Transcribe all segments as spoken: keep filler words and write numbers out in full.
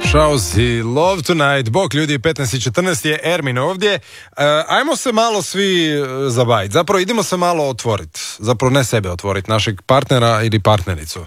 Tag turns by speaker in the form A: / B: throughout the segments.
A: Šauzi, Love Tonight, bok ljudi, petnaest i četrnaest je Ermin ovdje. E, ajmo se malo svi zabaviti, zapravo idemo se malo otvoriti, zapravo ne sebe otvoriti, našeg partnera ili partnericu.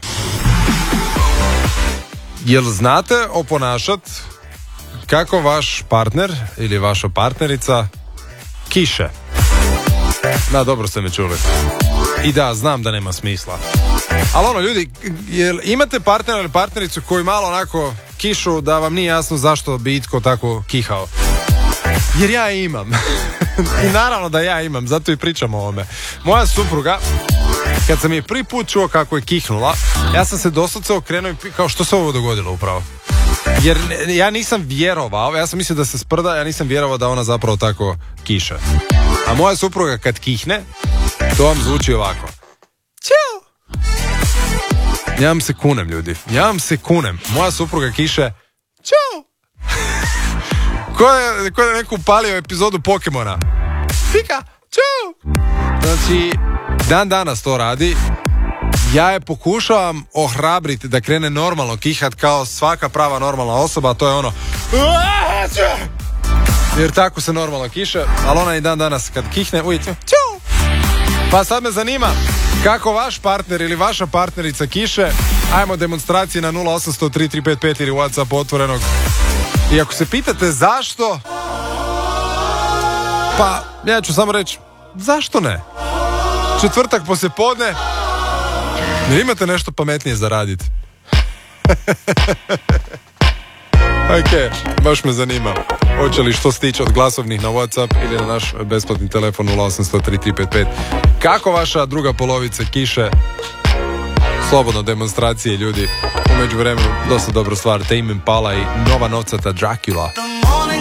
A: Jel znate oponašat kako vaš partner ili vaša partnerica kiše? Da, dobro ste me čuli. I da, znam da nema smisla. Ali ono, ljudi, jel imate partnera ili partnericu koji malo onako kišu da vam nije jasno zašto bi itko tako kihao? Jer ja imam. I naravno da ja imam, zato i pričam o ovome. Moja supruga, kad sam je prvi put čuo kako je kihnula, ja sam se doslovce okrenuo i kao što se ovo dogodilo upravo. Jer ja nisam vjerovao, ja sam mislio da se sprda, ja nisam vjerovao da ona zapravo tako kiše. A moja supruga kad kihne, to vam zvuči ovako. Ćao! Ja vam se kunem, ljudi. Ja vam se kunem. Moja supruga kiše. Ćao! Ko je, ko je neku upalio epizodu Pokemona? Pika! Ćao! Znači, dan danas to radi. Ja je pokušavam ohrabriti da krene normalno kihat kao svaka prava normalna osoba, a to je ono... Jer tako se normalno kiše, ali ona i dan danas kad kihne, ujte, ćao! Pa sad me zanima kako vaš partner ili vaša partnerica kiše. Ajmo demonstracije na nula osam zero zero tri tri pet pet ili WhatsApp otvorenog. I ako se pitate zašto, pa ja ću samo reći, zašto ne? Četvrtak poslijepodne, jer imate nešto pametnije za raditi. Ok, baš me zanima. Hoće li što stići od glasovnih na WhatsApp ili na naš besplatni telefon nula osam zero zero tri tri pet pet. Kako vaša druga polovica kiše? Slobodno demonstracije, ljudi. U međuvremenu dosta dobra stvar, Tame Impala i nova novcata Dracula.